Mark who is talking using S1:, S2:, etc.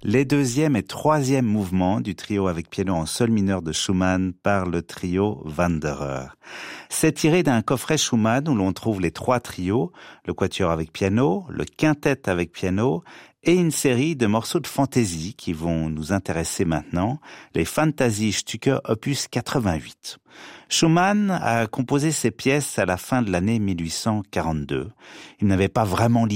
S1: les deuxième et troisième mouvements du trio avec piano en sol mineur de Schumann par le trio Wanderer. C'est tiré d'un coffret Schumann où l'on trouve les trois trios, le quatuor avec piano, le quintet avec piano et une série de morceaux de fantaisie qui vont nous intéresser maintenant, les Fantasiestücke opus 88. Schumann a composé ces pièces à la fin de l'année 1842. Il n'avait pas vraiment